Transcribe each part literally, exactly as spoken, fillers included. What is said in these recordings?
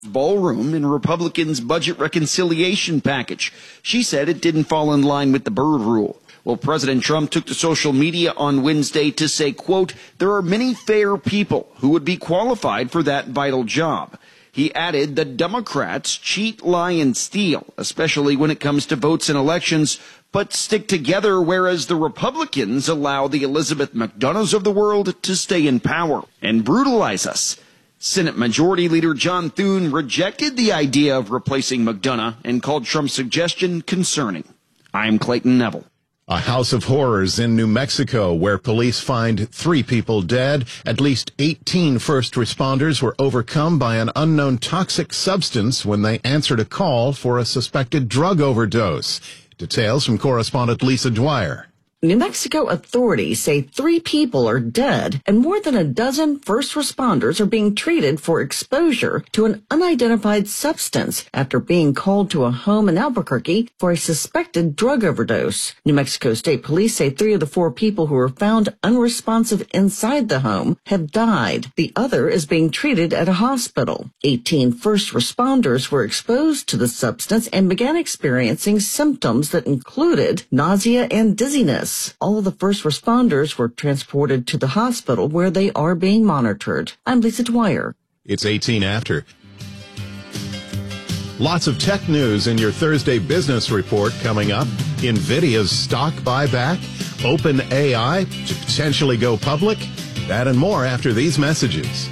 ballroom in Republicans' budget reconciliation package. She said it didn't fall in line with the Byrd rule. Well, President Trump took to social media on Wednesday to say, quote, there are many fair people who would be qualified for that vital job. He added the Democrats cheat, lie, and steal, especially when it comes to votes in elections, but stick together, whereas the Republicans allow the Elizabeth McDonoughs of the world to stay in power and brutalize us. Senate Majority Leader John Thune rejected the idea of replacing McDonough and called Trump's suggestion concerning. I'm Clayton Neville. A house of horrors in New Mexico where police find three people dead. At least eighteen first responders were overcome by an unknown toxic substance when they answered a call for a suspected drug overdose. Details from correspondent Lisa Dwyer. New Mexico authorities say three people are dead and more than a dozen first responders are being treated for exposure to an unidentified substance after being called to a home in Albuquerque for a suspected drug overdose. New Mexico State Police say three of the four people who were found unresponsive inside the home have died. The other is being treated at a hospital. eighteen first responders were exposed to the substance and began experiencing symptoms that included nausea and dizziness. All of the first responders were transported to the hospital where they are being monitored. I'm Lisa Dwyer. It's eighteen after. Lots of tech news in your Thursday business report coming up. NVIDIA's stock buyback, OpenAI to potentially go public. That and more after these messages.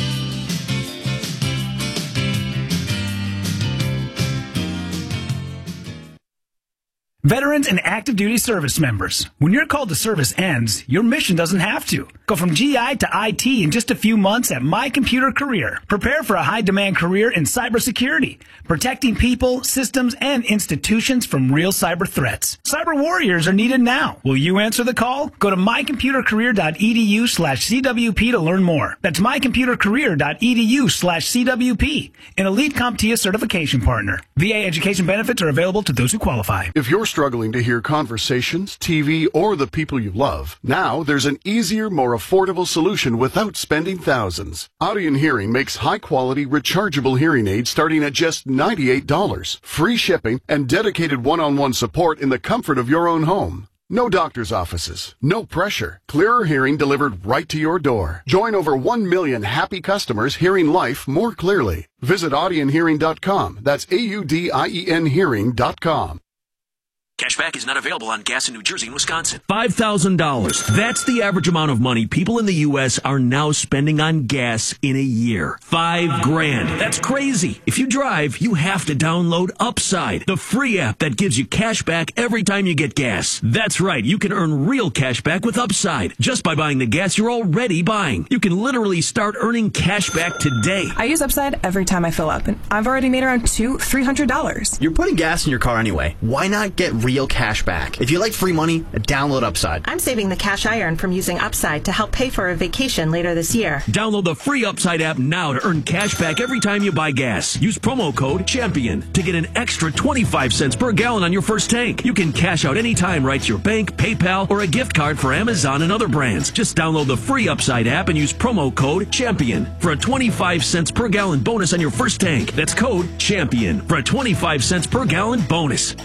Veterans and active duty service members, when your call to service ends, your mission doesn't have to. Go from G I to I T in just a few months at My Computer Career. Prepare for a high-demand career in cybersecurity, protecting people, systems, and institutions from real cyber threats. Cyber warriors are needed now. Will you answer the call? Go to mycomputercareer.edu slash CWP to learn more. That's mycomputercareer.edu slash CWP, an elite CompTIA certification partner. V A education benefits are available to those who qualify. If you're struggling to hear conversations, T V, or the people you love, now there's an easier, more affordable solution without spending thousands. Audion Hearing makes high-quality, rechargeable hearing aids starting at just ninety-eight dollars, free shipping, and dedicated one-on-one support in the comfort of your own home. No doctor's offices, no pressure, clearer hearing delivered right to your door. Join over one million happy customers hearing life more clearly. Visit audion hearing dot com. That's A U D I E N hearing dot com. Cashback is not available on gas in New Jersey and Wisconsin. five thousand dollars. That's the average amount of money people in the U S are now spending on gas in a year. Five grand. That's crazy. If you drive, you have to download Upside, the free app that gives you cash back every time you get gas. That's right. You can earn real cash back with Upside just by buying the gas you're already buying. You can literally start earning cash back today. I use Upside every time I fill up, and I've already made around two, three hundred dollars. You're putting gas in your car anyway. Why not get real cash back? If you like free money, download Upside. I'm saving the cash I earn from using Upside to help pay for a vacation later this year. Download the free Upside app now to earn cash back every time you buy gas. Use promo code CHAMPION to get an extra twenty-five cents per gallon on your first tank. You can cash out anytime right to your bank, PayPal, or a gift card for Amazon and other brands. Just download the free Upside app and use promo code CHAMPION for a twenty-five cents per gallon bonus on your first tank. That's code CHAMPION for a twenty-five cents per gallon bonus.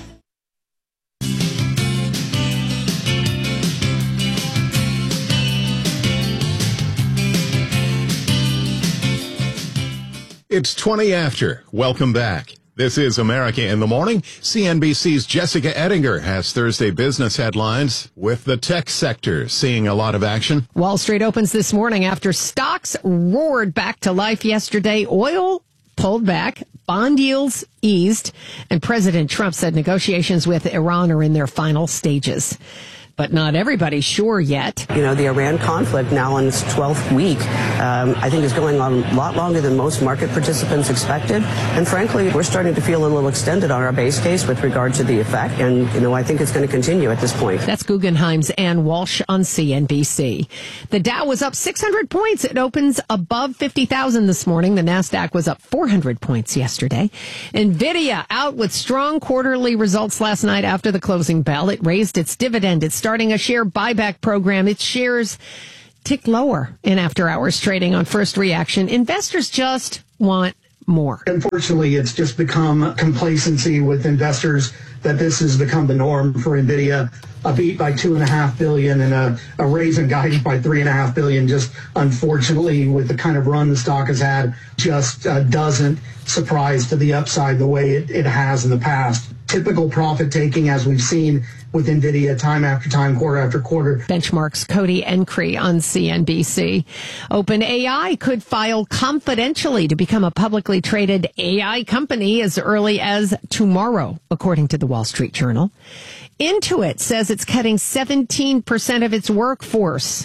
It's twenty after. Welcome back. This is America in the Morning. C N B C's Jessica Ettinger has Thursday business headlines with the tech sector seeing a lot of action. Wall Street opens this morning after stocks roared back to life yesterday. Oil pulled back, bond yields eased, and President Trump said negotiations with Iran are in their final stages. But not everybody's sure yet. You know, the Iran conflict now in its twelfth week, um, I think is going on a lot longer than most market participants expected. And frankly, we're starting to feel a little extended on our base case with regard to the effect. And, you know, I think it's going to continue at this point. That's Guggenheim's Ann Walsh on C N B C. The Dow was up six hundred points. It opens above fifty thousand this morning. The NASDAQ was up four hundred points yesterday. NVIDIA out with strong quarterly results last night after the closing bell. It raised its dividend. It started starting a share buyback program. Its shares tick lower in after-hours trading on first reaction. Investors just want more. Unfortunately, it's just become complacency with investors that this has become the norm for NVIDIA. A beat by two and a half billion and a, a raise in guidance by three and a half billion. Just unfortunately, with the kind of run the stock has had, just uh, doesn't surprise to the upside the way it, it has in the past. Typical profit taking, as we've seen with NVIDIA time after time, quarter after quarter. Benchmark's Cody Encree on C N B C. OpenAI could file confidentially to become a publicly traded A I company as early as tomorrow, according to the Wall Street Journal. Intuit says it's cutting seventeen percent of its workforce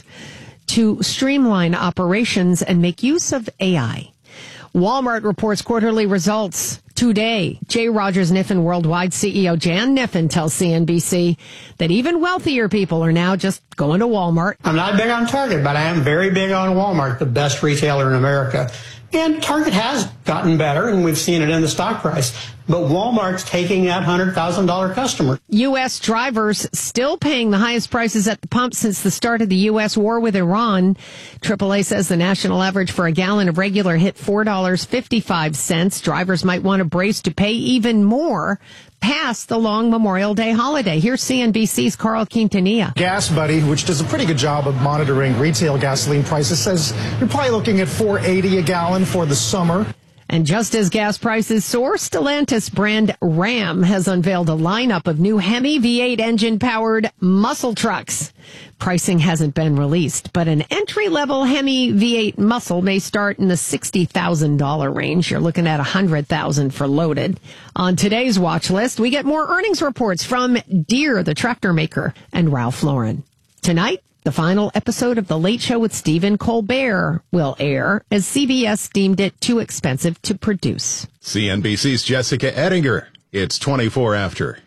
to streamline operations and make use of A I. Walmart reports quarterly results today. J. Rogers Niffen Worldwide C E O Jan Niffen tells C N B C that even wealthier people are now just going to Walmart. I'm not big on Target, but I am very big on Walmart, the best retailer in America. And Target has gotten better, and we've seen it in the stock price. But Walmart's taking that one hundred thousand dollars customer. U S drivers still paying the highest prices at the pump since the start of the U S war with Iran. triple A says the national average for a gallon of regular hit four dollars and fifty-five cents. Drivers might want to brace to pay even more past the long Memorial Day holiday. Here's C N B C's Carl Quintanilla. Gas Buddy, which does a pretty good job of monitoring retail gasoline prices, says you're probably looking at four dollars and eighty cents a gallon for the summer. And just as gas prices soar, Stellantis brand Ram has unveiled a lineup of new Hemi V eight engine-powered muscle trucks. Pricing hasn't been released, but an entry-level Hemi V eight muscle may start in the sixty thousand dollars range. You're looking at one hundred thousand dollars for loaded. On today's watch list, we get more earnings reports from Deere, the tractor maker, and Ralph Lauren. Tonight, the final episode of The Late Show with Stephen Colbert will air as C B S deemed it too expensive to produce. C N B C's Jessica Ettinger. It's twenty-four after.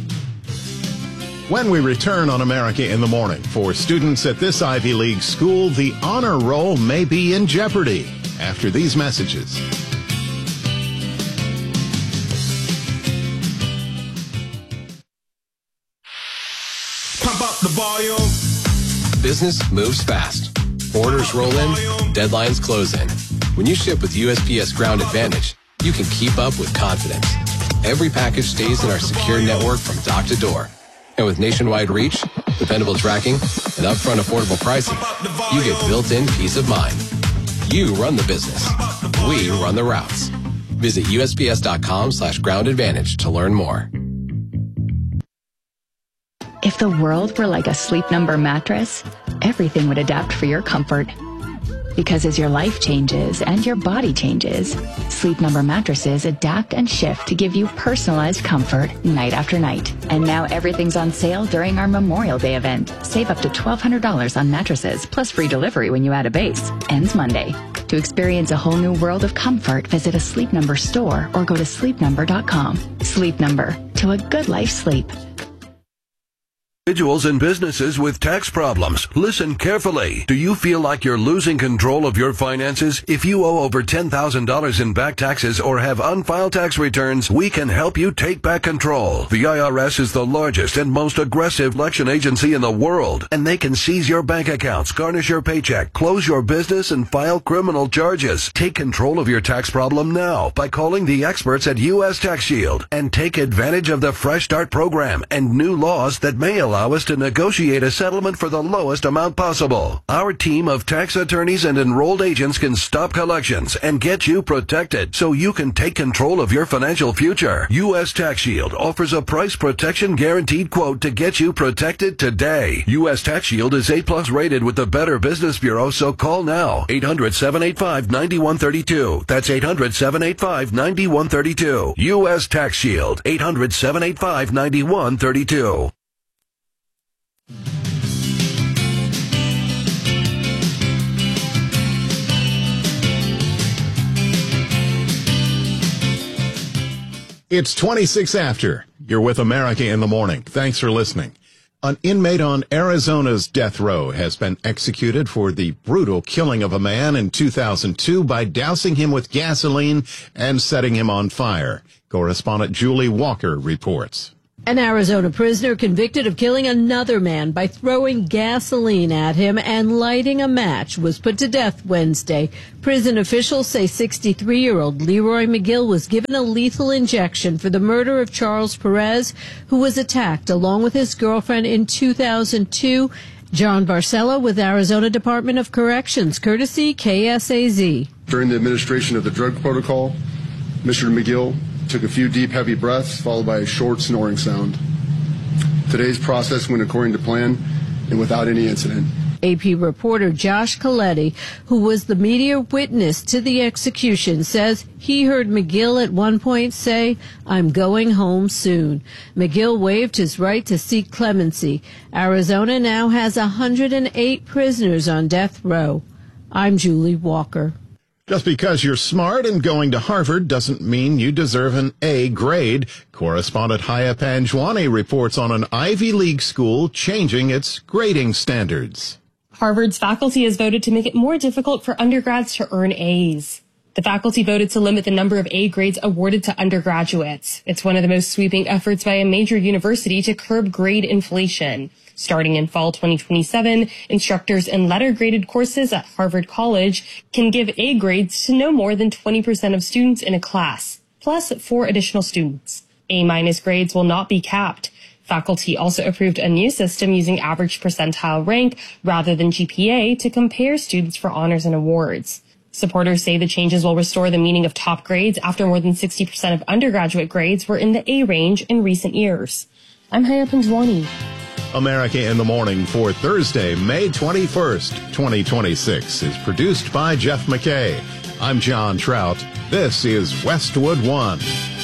When we return on America in the Morning, for students at this Ivy League school, the honor roll may be in jeopardy after these messages. Pump up the volume. Business moves fast. Orders roll in, deadlines close in. When you ship with U S P S Ground Advantage, you can keep up with confidence. Every package stays in our secure network from dock to door. And with nationwide reach, dependable tracking, and upfront affordable pricing, you get built-in peace of mind. You run the business. We run the routes. Visit U S P S dot com slash ground advantage to learn more. If the world were like a Sleep Number mattress, everything would adapt for your comfort. Because as your life changes and your body changes, Sleep Number mattresses adapt and shift to give you personalized comfort night after night. And now everything's on sale during our Memorial Day event. Save up to twelve hundred dollars on mattresses, plus free delivery when you add a base. Ends Monday. To experience a whole new world of comfort, visit a Sleep Number store or go to sleep number dot com. Sleep Number. To a good life sleep. Individuals and businesses with tax problems, listen carefully. Do you feel like you're losing control of your finances? If you owe over ten thousand dollars in back taxes or have unfiled tax returns, we can help you take back control. The I R S is the largest and most aggressive collection agency in the world, and they can seize your bank accounts, garnish your paycheck, close your business, and file criminal charges. Take control of your tax problem now by calling the experts at U S Tax Shield and take advantage of the Fresh Start program and new laws that may allow Allow us to negotiate a settlement for the lowest amount possible. Our team of tax attorneys and enrolled agents can stop collections and get you protected so you can take control of your financial future. U S Tax Shield offers a price protection guaranteed quote to get you protected today. U S Tax Shield is A plus rated with the Better Business Bureau, so call now. eight hundred, seven eight five, nine one three two. That's eight hundred, seven eight five, nine one three two. U S Tax Shield. eight hundred, seven eight five, nine one three two. It's twenty-six after. You're with America in the Morning. Thanks for listening. An inmate on Arizona's death row has been executed for the brutal killing of a man in two thousand two by dousing him with gasoline and setting him on fire. Correspondent Julie Walker reports. An Arizona prisoner convicted of killing another man by throwing gasoline at him and lighting a match was put to death Wednesday. Prison officials say sixty-three-year-old Leroy McGill was given a lethal injection for the murder of Charles Perez, who was attacked along with his girlfriend in two thousand two. John Barcelo with Arizona Department of Corrections, courtesy K S A Z. During the administration of the drug protocol, Mister McGill took a few deep, heavy breaths, followed by a short snoring sound. Today's process went according to plan and without any incident. A P reporter Josh Coletti, who was the media witness to the execution, says he heard McGill at one point say, "I'm going home soon." McGill waived his right to seek clemency. Arizona now has one hundred eight prisoners on death row. I'm Julie Walker. Just because you're smart and going to Harvard doesn't mean you deserve an A grade. Correspondent Haya Panjwani reports on an Ivy League school changing its grading standards. Harvard's faculty has voted to make it more difficult for undergrads to earn A's. The faculty voted to limit the number of A grades awarded to undergraduates. It's one of the most sweeping efforts by a major university to curb grade inflation. Starting in fall twenty twenty-seven, instructors in letter-graded courses at Harvard College can give A grades to no more than twenty percent of students in a class, plus four additional students. A-minus grades will not be capped. Faculty also approved a new system using average percentile rank rather than G P A to compare students for honors and awards. Supporters say the changes will restore the meaning of top grades after more than sixty percent of undergraduate grades were in the A range in recent years. I'm Haya Panjwani. America in the Morning for Thursday, May twenty-first, twenty twenty-six is produced by Jeff McKay. I'm John Trout. This is Westwood One.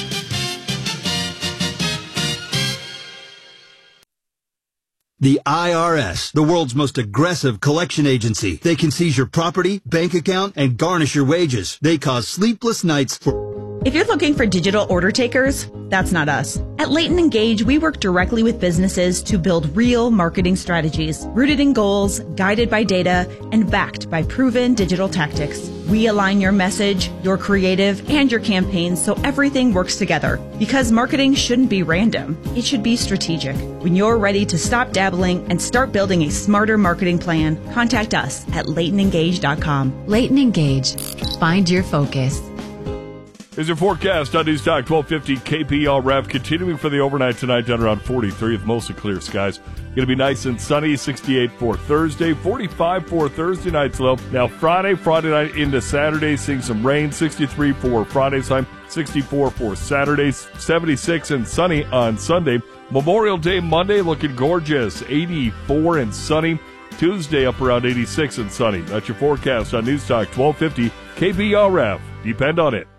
The I R S, the world's most aggressive collection agency. They can seize your property, bank account, and garnish your wages. They cause sleepless nights for... If you're looking for digital order takers, that's not us. At Leighton Engage, we work directly with businesses to build real marketing strategies, rooted in goals, guided by data, and backed by proven digital tactics. We align your message, your creative, and your campaigns so everything works together. Because marketing shouldn't be random. It should be strategic. When you're ready to stop dabbling and start building a smarter marketing plan, contact us at leighton engage dot com. Leighton Engage. Find your focus. Here's your forecast on News Talk twelve fifty K P L R E V. Continuing for the overnight tonight down around forty-three with mostly clear skies. Going to be nice and sunny, sixty-eight for Thursday, forty-five for Thursday night's low. Now Friday, Friday night into Saturday, seeing some rain, sixty-three for Friday's time, sixty-four for Saturday, seventy-six and sunny on Sunday. Memorial Day Monday looking gorgeous, eighty-four and sunny. Tuesday up around eighty-six and sunny. That's your forecast on News Talk twelve fifty K P L R E V. Depend on it.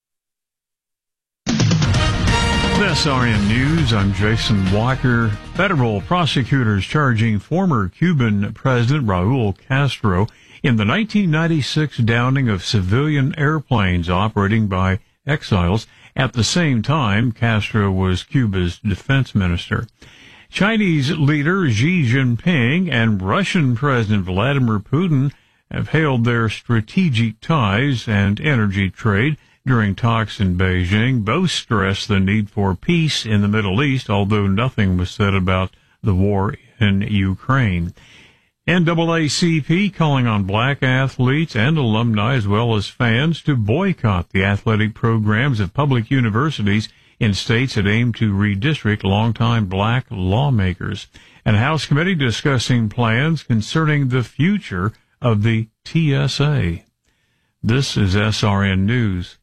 S R N News, I'm Jason Walker. Federal prosecutors charging former Cuban President Raul Castro in the nineteen ninety-six downing of civilian airplanes operating by exiles. At the same time, Castro was Cuba's defense minister. Chinese leader Xi Jinping and Russian President Vladimir Putin have hailed their strategic ties and energy trade during talks in Beijing. Both stressed the need for peace in the Middle East, although nothing was said about the war in Ukraine. N double A C P calling on black athletes and alumni as well as fans to boycott the athletic programs of public universities in states that aim to redistrict longtime black lawmakers. And a House committee discussing plans concerning the future of the T S A. This is S R N News.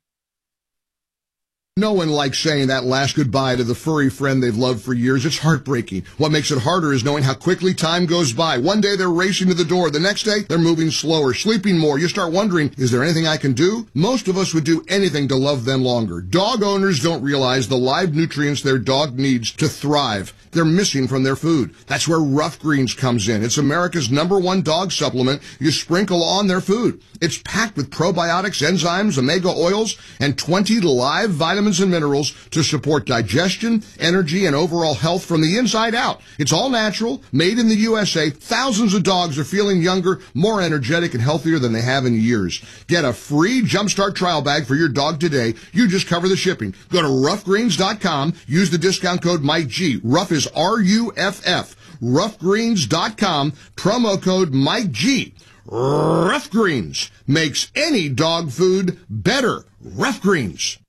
No one likes saying that last goodbye to the furry friend they've loved for years. It's heartbreaking. What makes it harder is knowing how quickly time goes by. One day they're racing to the door. The next day they're moving slower, sleeping more. You start wondering, is there anything I can do? Most of us would do anything to love them longer. Dog owners don't realize the live nutrients their dog needs to thrive. They're missing from their food. That's where Rough Greens comes in. It's America's number one dog supplement you sprinkle on their food. It's packed with probiotics, enzymes, omega oils, and twenty live vitamin vitamins and minerals to support digestion, energy, and overall health from the inside out. It's all natural, made in the U S A. Thousands of dogs are feeling younger, more energetic, and healthier than they have in years. Get a free Jumpstart trial bag for your dog today. You just cover the shipping. Go to rough greens dot com. Use the discount code Mike G. Rough is R U F F. rough greens dot com. Promo code Mike G. Rough Greens makes any dog food better. Rough Greens.